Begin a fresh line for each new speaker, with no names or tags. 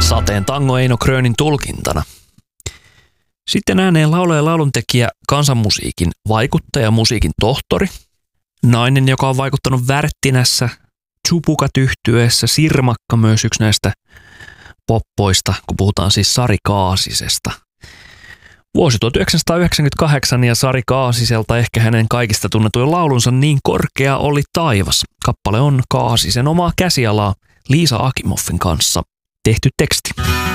Sateen tango Eino Krönin tulkintana. Sitten ääneen laulaja ja lauluntekijä, kansanmusiikin vaikuttaja, musiikin tohtori. Nainen, joka on vaikuttanut Värttinässä, Tsupukat-yhtyeessä, Sirmakka myös yksi näistä poppoista, kun puhutaan siis Sari Kaasisesta. Vuosi 1998 ja Sari Kaasiselta ehkä hänen kaikista tunnetuin laulunsa Niin korkea oli taivas. Kappale on Kaasisen omaa käsialaa Liisa Akimoffin kanssa tehty teksti.